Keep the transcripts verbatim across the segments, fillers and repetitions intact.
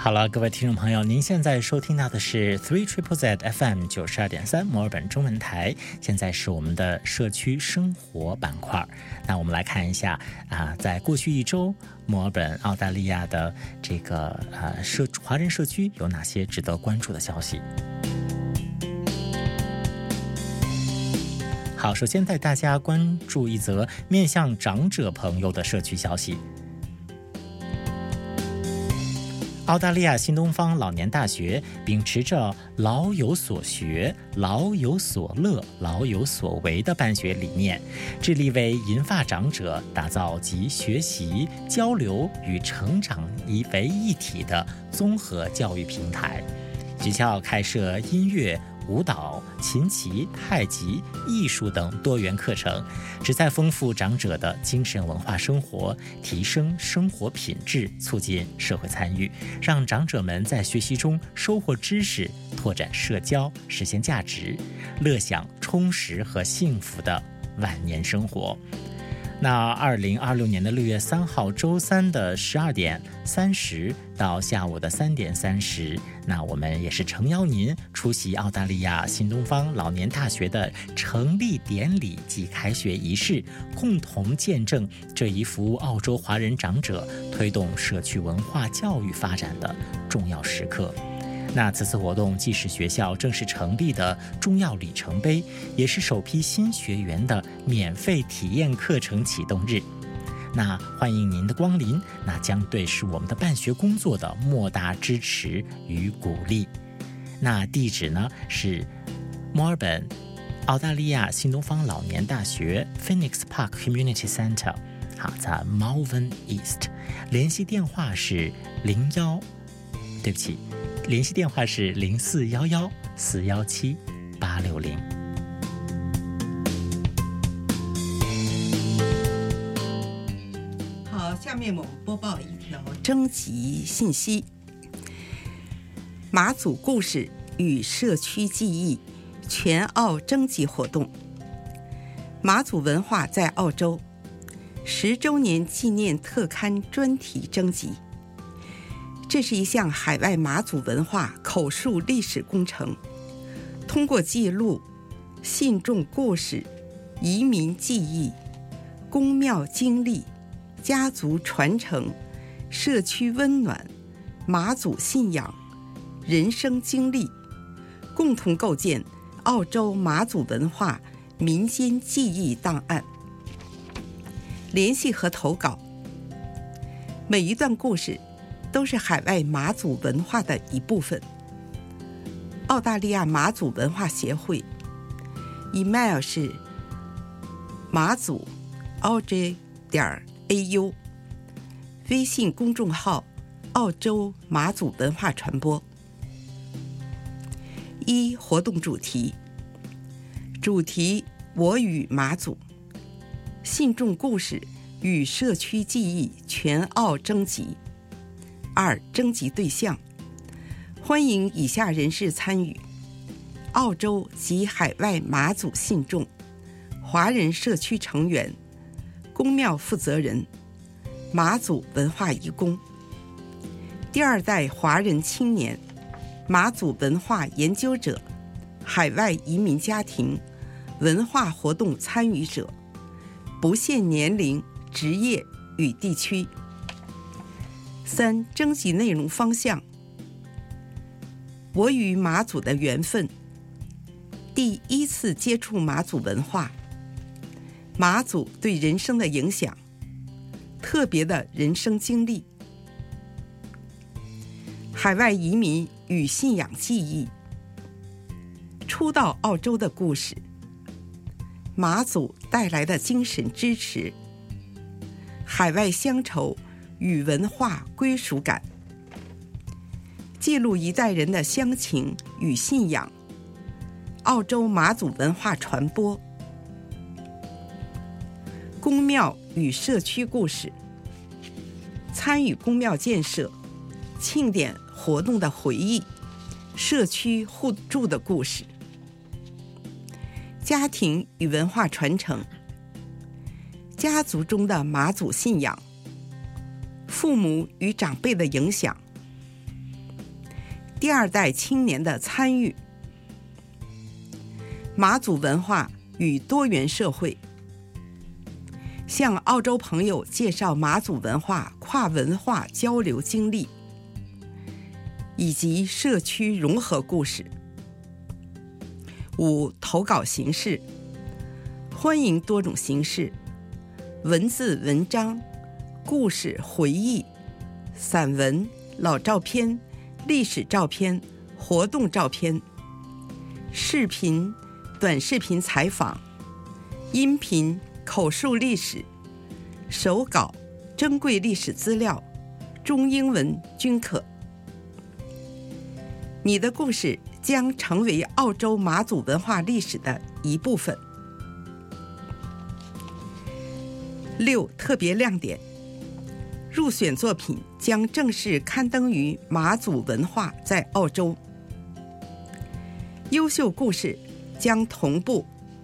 好了，各位听众朋友，您现在收听到的是 Three Triple Z F M 九十二点三墨尔本中文台，现在是我们的社区生活板块。那我们来看一下啊，在过去一周，墨尔本、澳大利亚的这个呃社华人社区有哪些值得关注的消息？好，首先带大家关注一则面向长者朋友的社区消息。澳大利亚新东方老年大学秉持着老有所学、老有所乐、老有所为的办学理念，致力为银发长者打造集学习、交流与成长为一体的综合教育平台。学校开设音乐、舞蹈、琴棋、太极、艺术等多元课程，旨在丰富长者的精神文化生活，提升生活品质，促进社会参与，让长者们在学习中收获知识，拓展社交，实现价值，乐享充实和幸福的晚年生活。那二零二六年的六月三号周三的十二点三十到下午的三点三十，那我们也是诚邀您出席澳大利亚新东方老年大学的成立典礼及开学仪式，共同见证这一服务澳洲华人长者、推动社区文化教育发展的重要时刻。那此次活动既是学校正式成立的重要里程碑，也是首批新学员的免费体验课程启动日。那欢迎您的光临，那将对是我们的办学工作的莫大支持与鼓励。那地址呢是墨尔本澳大利亚新东方老年大学 Phoenix Park Community Centre， 好，在 Malvern East， 联系电话是零幺，对不起。联系电话是零四幺幺四幺七八六零。 好，下面我们播报一条征集信息：马祖故事与社区记忆全澳征集活动。马祖文化在澳洲十周年纪念特刊专题征集。这是一项海外马祖文化口述历史工程，通过记录信众故事、移民记忆、宫庙经历、家族传承、社区温暖、马祖信仰、人生经历，共同构建澳洲马祖文化民间记忆档案。联系和投稿，每一段故事都是海外马祖文化的一部分。澳大利亚马祖文化协会 email 是马祖 a u j 点 a u， 微信公众号澳洲马祖文化传播。一、活动主题，主题我与马祖，信众故事与社区记忆全澳征集。二、征集对象，欢迎以下人士参与：澳洲及海外马祖信众、华人社区成员、宫庙负责人、马祖文化移工、第二代华人青年、马祖文化研究者、海外移民家庭、文化活动参与者，不限年龄、职业与地区。三、征集内容方向，我与马祖的缘分，第一次接触马祖文化，马祖对人生的影响，特别的人生经历，海外移民与信仰记忆，初到澳洲的故事，马祖带来的精神支持，海外乡愁与文化归属感，记录一代人的乡情与信仰，澳洲马祖文化传播，宫庙与社区故事，参与宫庙建设、庆典活动的回忆，社区互助的故事，家庭与文化传承，家族中的马祖信仰，父母与长辈的影响， 第二代青年的参与。马祖文化与多元社会，向澳洲朋友介绍马祖文化跨文化交流经历以及社区融合故事。五、投稿形式，欢迎多种形式：文字、文章、故事、回忆、散文、老照片、历史照片、活动照片、视频、短视频采访、音频、口述历史、手稿、珍贵历史资料、中英文均可。你的故事将成为澳洲马祖文化历史的一部分。六、特别亮点，入选作品将正式刊登于马祖文化在澳洲。优秀故事将同步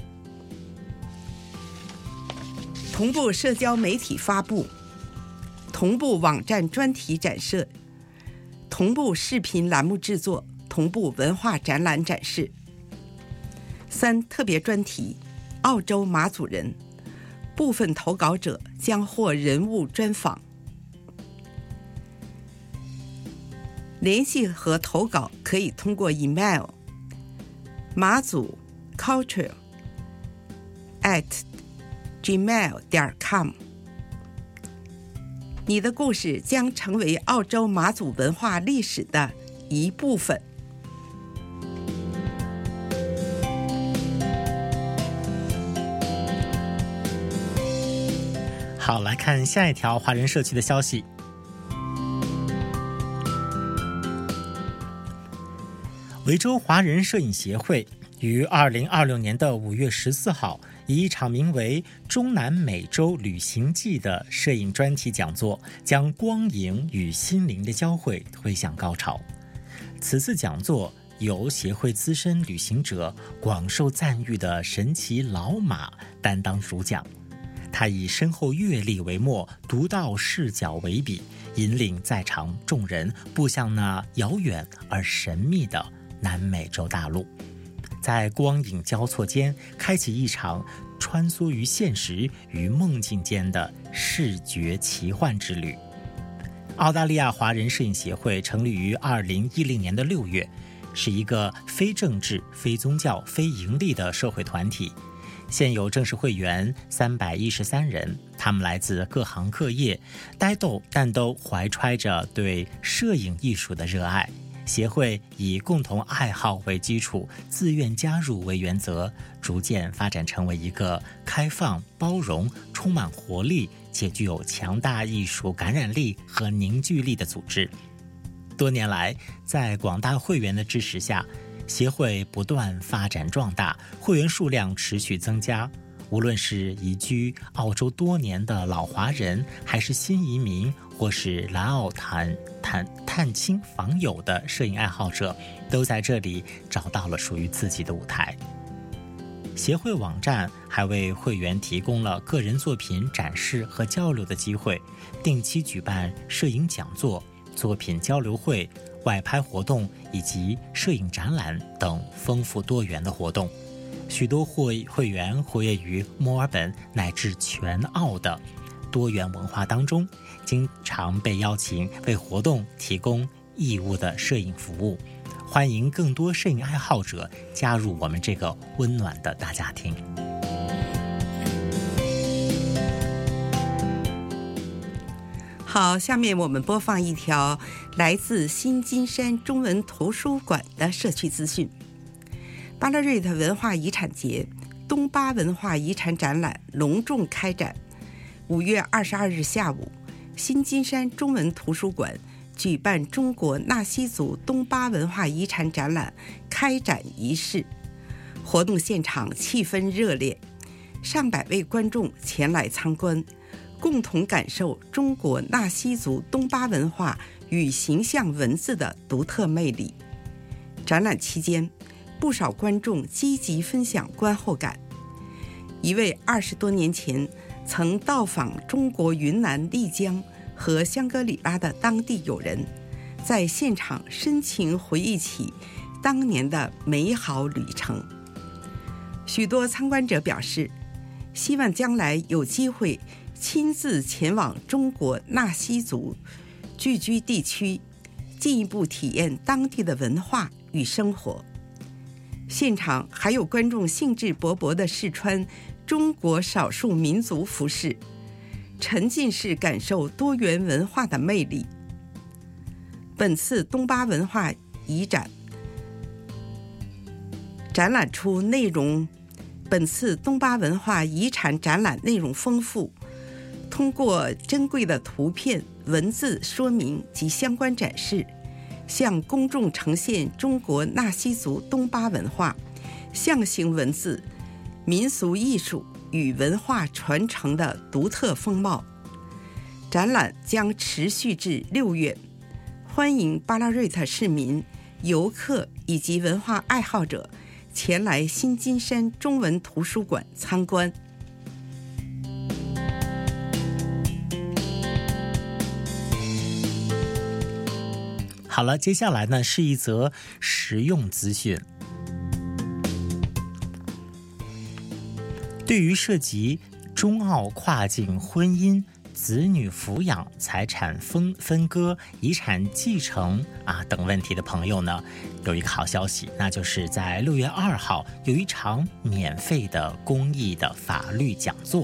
同步社交媒体发布，同步网站专题展示，同步视频栏目制作，同步文化展览展示。三、特别专题，澳洲马祖人，部分投稿者将获人物专访。联系和投稿可以通过 email 马祖 culture at gmail 点 com。 你的故事将成为澳洲马祖文化历史的一部分。 好，来看下一条华人社区的消息。维州华人摄影协会于二零二六年的五月十四号，以一场名为《中南美洲旅行记》的摄影专题讲座，将光影与心灵的交汇推向高潮。此次讲座由协会资深旅行者、广受赞誉的神奇老马担当主讲。他以深厚阅历为墨，独到视角为笔，引领在场众人步向那遥远而神秘的南美洲大陆，在光影交错间开启一场穿梭于现实与梦境间的视觉奇幻之旅。澳大利亚华人摄影协会成立于二零一零年的六月，是一个非政治、非宗教、非盈利的社会团体。现有正式会员三百一十三人，他们来自各行各业，呆逗但都怀揣着对摄影艺术的热爱。协会以共同爱好为基础，自愿加入为原则，逐渐发展成为一个开放、包容、充满活力且具有强大艺术感染力和凝聚力的组织。多年来，在广大会员的支持下，协会不断发展壮大，会员数量持续增加。无论是移居澳洲多年的老华人，还是新移民，或是来澳探探探亲访友的摄影爱好者，都在这里找到了属于自己的舞台。协会网站还为会员提供了个人作品展示和交流的机会，定期举办摄影讲座、作品交流会、外拍活动以及摄影展览等丰富多元的活动。许多会会员活跃于墨尔本乃至全澳的多元文化当中，经常被邀请为活动提供义务的摄影服务。欢迎更多摄影爱好者加入我们这个温暖的大家庭。 好，下面我们播放一条来自新金山中文图书馆的社区资讯。巴勒瑞特文化遗产节东巴文化遗产展览隆重开展。五月二十二日下午，新金山中文图书馆举办中国纳西族东巴文化遗产展览开展仪式。活动现场气氛热烈，上百位观众前来参观，共同感受中国纳西族东巴文化与形象文字的独特魅力。展览期间，不少观众积极分享观后感。一位二十多年前曾到访中国云南丽江和香格里拉的当地友人， 在现场深情回忆起当年的美好旅程。许多参观者表示，希望将来有机会亲自前往中国纳西族聚居地区，进一步体验当地的文化与生活。现场还有观众兴致勃勃地试穿中国少数民族服饰，沉浸式感受多元文化的魅力。本次东巴文化遗展展览出内容，本次东巴文化遗产展览内容丰富，通过珍贵的图片、文字说明及相关展示，向公众呈现中国纳西族东巴文化、象形文字、民俗艺术与文化传承的独特风貌。展览将持续至六月，欢迎巴拉瑞特市民、游客以及文化爱好者前来新金山中文图书馆参观。 好了，接下来呢是一则实用资讯。对于涉及中澳跨境婚姻、子女抚养、财产分分割、遗产继承啊等问题的朋友呢，有一个好消息，那就是在六月二号有一场免费的公益的法律讲座。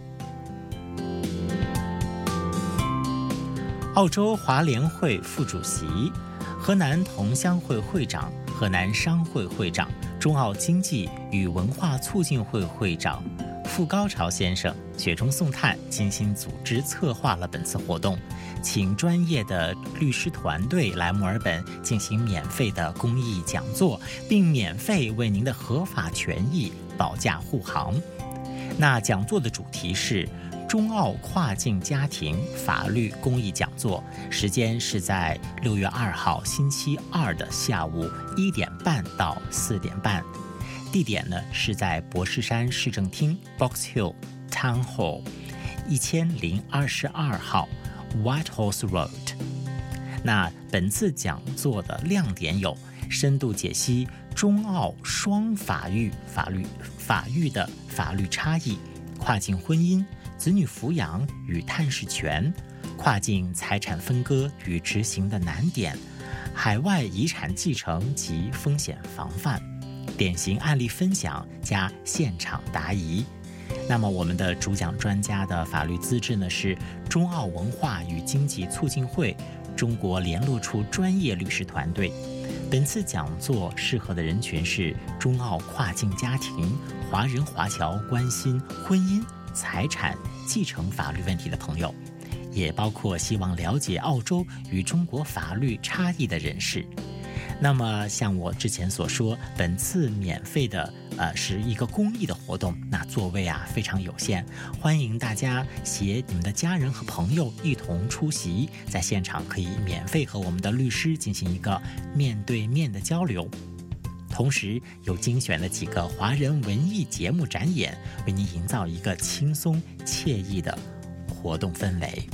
澳洲华联会副主席、河南同乡会会长、河南商会会长、中澳经济与文化促进会会长傅高潮先生雪中送炭，精心组织策划了本次活动，请专业的律师团队来墨尔本进行免费的公益讲座，并免费为您的合法权益保驾护航。那讲座的主题是中澳跨境家庭法律公益讲座，时间是在六月二号星期二的下午一点半到四点半，地点呢是在博士山市政厅 Box Hill Town Hall 一千零二十二号 Whitehorse Road。那本次讲座的亮点有深度解析中澳双法域法律法域的法律差异、跨境婚姻、子女抚养与探视权、跨境财产分割与执行的难点、海外遗产继承及风险防范、典型案例分享加现场答疑。那么我们的主讲专家的法律资质呢是中澳文化与经济促进会中国联络处专业律师团队。本次讲座适合的人群是中澳跨境家庭、华人华侨关心婚姻、财产、继承法律问题的朋友，也包括希望了解澳洲与中国法律差异的人士。那么像我之前所说，本次免费的呃是一个公益的活动，那座位啊非常有限，欢迎大家携你们的家人和朋友一同出席，在现场可以免费和我们的律师进行一个面对面的交流。同时有精选的几个华人文艺节目展演，为您营造一个轻松惬意的活动氛围。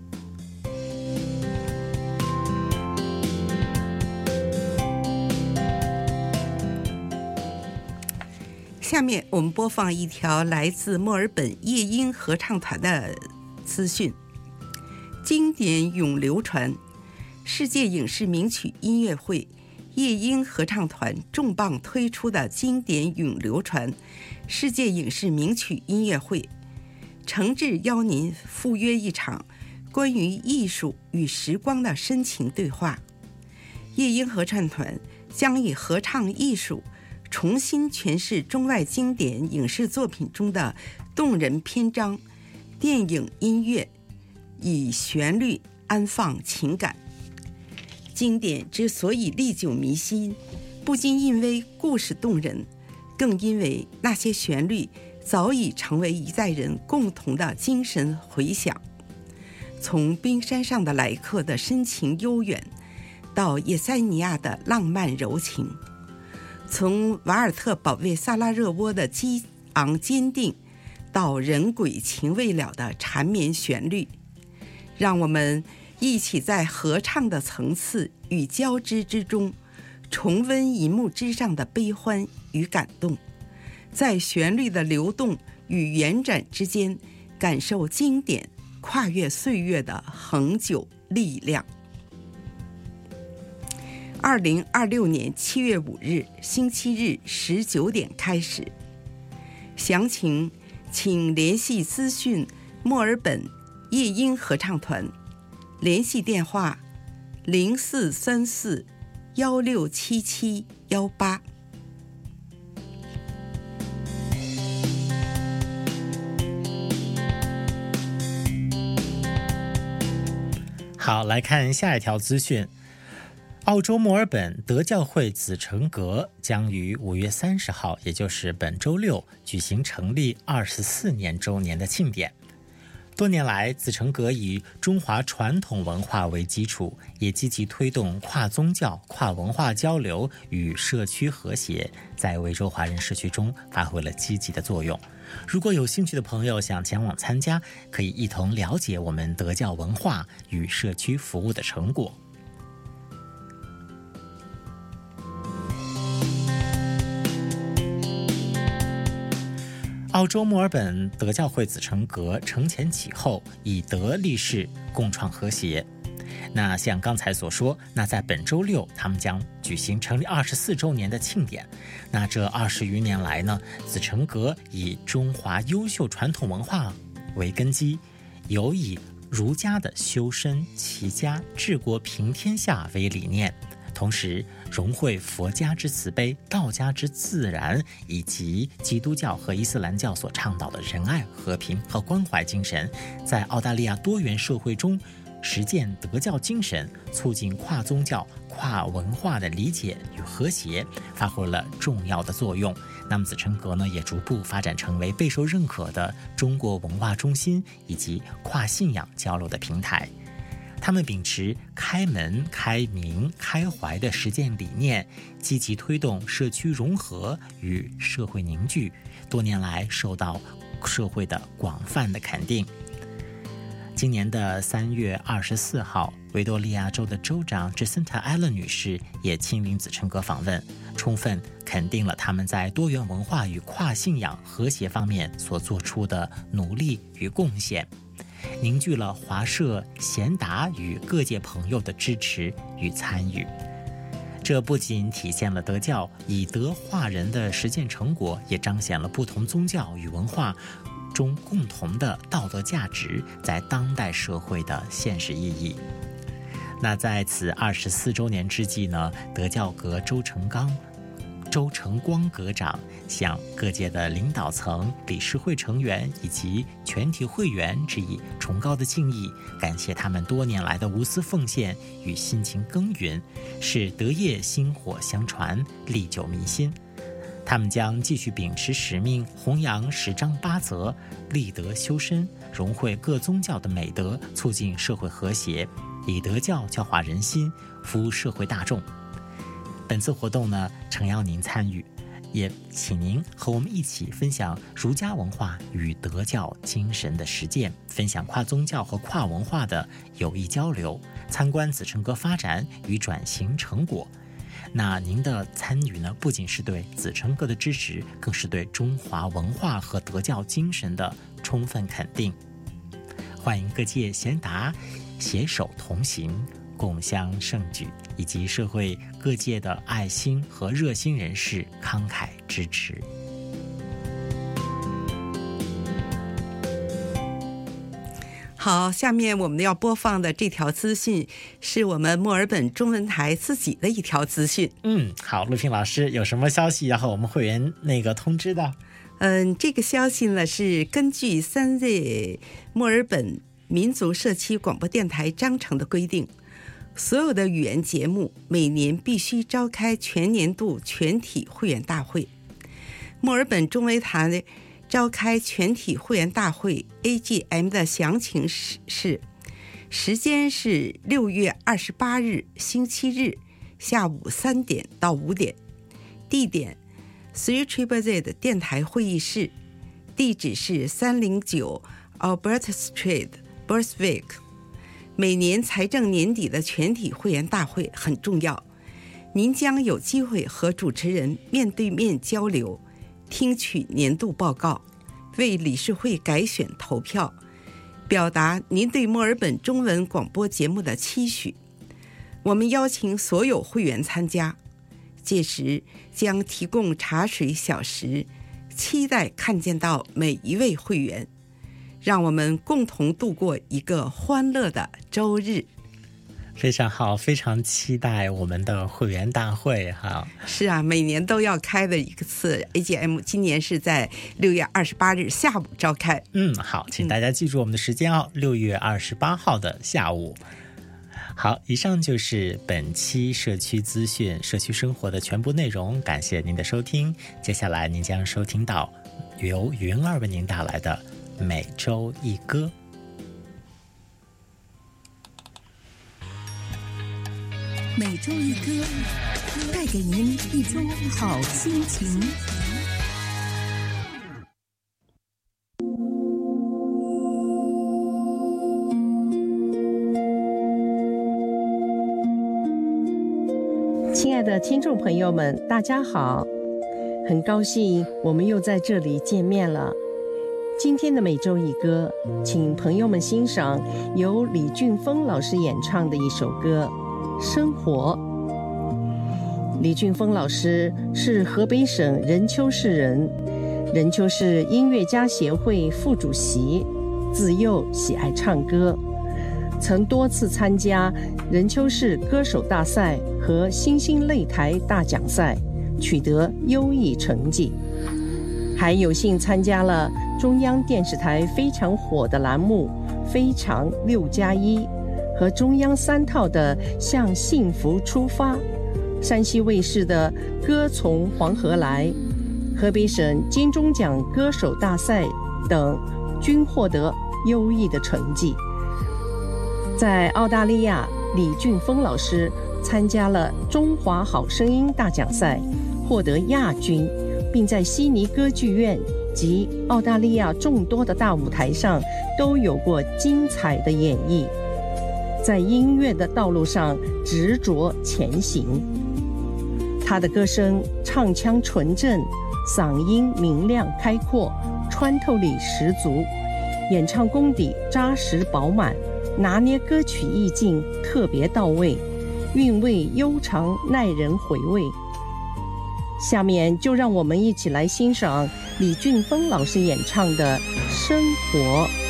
下面我们播放一条来自墨尔本夜莺合唱团的资讯。经典永流传，世界影视名曲音乐会夜莺合唱团重磅推出的经典永流传世界影视名曲音乐会，诚挚邀您赴约一场关于艺术与时光的深情对话。夜莺合唱团将以合唱艺术重新诠释中外经典影视作品中的动人篇章，电影音乐以旋律安放情感。经典之所以历久弥新，不仅因为故事动人，更因为那些旋律早已成为一代人共同的精神回响。从冰山上的来客的深情悠远，到叶塞尼亚的浪漫柔情，从瓦尔特保卫萨拉热窝的激昂坚定，到人鬼情未了的缠绵旋律，让我们一起在合唱的层次与交织之中，重温银幕之上的悲欢与感动，在旋律的流动与延展之间，感受经典跨越岁月的恒久力量。二零二六年七月五日星期日十九点开始，详情请联系资讯墨尔本夜莺合唱团，联系电话零四三四幺六七七幺八。 好，来看下一条资讯。澳洲墨尔本德教会子成阁将于五月三十号，也就是本周六举行成立二十四年周年的庆典。多年来，子成阁以中华传统文化为基础，也积极推动跨宗教、跨文化交流与社区和谐，在维州华人社区中发挥了积极的作用。如果有兴趣的朋友想前往参加，可以一同了解我们德教文化与社区服务的成果。澳洲墨尔本德教会子成阁承前启后，以德立世，共创和谐。那像刚才所说，那在本周六他们将举行成立二十四周年的庆典。那这二十余年来呢，子成阁以中华优秀传统文化为根基，有以儒家的修身齐家治国平天下为理念，同时融汇佛家之慈悲、道家之自然，以及基督教和伊斯兰教所倡导的仁爱、和平和关怀精神，在澳大利亚多元社会中实践德教精神，促进跨宗教、跨文化的理解与和谐，发挥了重要的作用。那么子成阁呢，也逐步发展成为备受认可的中国文化中心以及跨信仰交流的平台。他们秉持开门、开明、开怀的实践理念，积极推动社区融合与社会凝聚，多年来受到社会的广泛的肯定。今年的三月二十四号，维多利亚州的州长 Jacinta Allen 女士也亲临子成阁访问，充分肯定了他们在多元文化与跨信仰和谐方面所做出的努力与贡献，凝聚了华社贤达与各界朋友的支持与参与。这不仅体现了德教以德化人的实践成果，也彰显了不同宗教与文化中共同的道德价值在当代社会的现实意义。那在此二十四周年之际呢，德教阁周成刚周成光阁长向各界的领导层、理事会成员以及全体会员致以崇高的敬意，感谢他们多年来的无私奉献与辛勤耕耘，使德业薪火相传，历久弥新。他们将继续秉持使命，弘扬十章八则，立德修身，融汇各宗教的美德，促进社会和谐，以德教教化人心，服务社会大众。本次活动呢，诚邀您参与，也请您和我们一起分享儒家文化与德教精神的实践，分享跨宗教和跨文化的有益交流，参观子成阁发展与转型成果。那您的参与呢，不仅是对子成阁的支持，更是对中华文化和德教精神的充分肯定。欢迎各界贤达携手同行，共襄盛举，以及社会各界的爱心和热心人士慷慨支持。 好，下面我们要播放的这条资讯是我们墨尔本中文台自己的一条资讯。 嗯，好，陆平老师有什么消息要和我们会员那个通知的？ 嗯，这个消息呢是根据三 Z 墨尔本民族社区广播电台章程的规定，所有的语言节目每年必须召开全年度全体会员大会。墨尔本中文台召开全体会员大会 A G M 的详情是，时间是六月二十八日星期日下午三点到五点，地点 三 Triple Z 的电台会议室，地址是三零九 Alberta Street Burswick， 每年财政年底的全体会员大会很重要，您将有机会和主持人面对面交流，听取年度报告，为理事会改选投票，表达您对墨尔本中文广播节目的期许。我们邀请所有会员参加，届时将提供茶水小食，期待看见到每一位会员，让我们共同度过一个欢乐的周日。 非常好，非常期待我们的会员大会哈。 是啊，每年都要开的一次 A G M， 今年是在六月二十八日下午召开。 嗯，好，请大家记住我们的时间哦，六月二十八号的下午。好，以上就是本期社区资讯、社区生活的全部内容，感谢您的收听。接下来您将收听到由云儿为您带来的每周一歌。 每周一歌，带给您一周好心情。 亲爱的听众朋友们，大家好，很高兴我们又在这里见面了。今天的每周一歌，请朋友们欣赏由李俊峰老师演唱的一首歌《生活》。李俊峰老师是河北省任丘市人，任丘市音乐家协会副主席，自幼喜爱唱歌，曾多次参加任丘市歌手大赛和新兴擂台大奖赛，取得优异成绩，还有幸参加了中央电视台非常火的栏目《非常六加一》和中央三套的《向幸福出发》，山西卫视的《歌从黄河来》，河北省金钟奖歌手大赛等均获得优异的成绩。在澳大利亚，李俊峰老师参加了中华好声音大奖赛，获得亚军，并在悉尼歌剧院及澳大利亚众多的大舞台上都有过精彩的演绎，在音乐的道路上执着前行。他的歌声唱腔纯正，嗓音明亮开阔，穿透力十足，演唱功底扎实饱满，拿捏歌曲意境特别到位，韵味悠长耐人回味。下面就让我们一起来欣赏李俊峰老师演唱的《生活》。